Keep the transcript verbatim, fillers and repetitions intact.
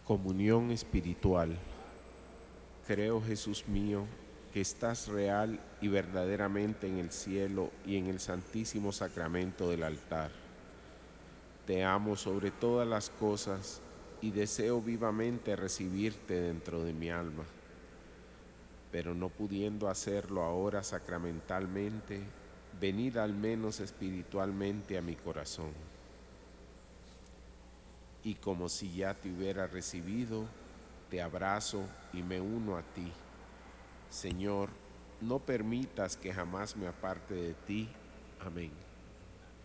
Comunión espiritual. Creo, Jesús mío, que estás real y verdaderamente en el cielo y en el santísimo sacramento del altar. Te amo sobre todas las cosas y deseo vivamente recibirte dentro de mi alma. Pero no pudiendo hacerlo ahora sacramentalmente, venid al menos espiritualmente a mi corazón. Y como si ya te hubiera recibido, te abrazo y me uno a ti. Señor, no permitas que jamás me aparte de ti. Amén.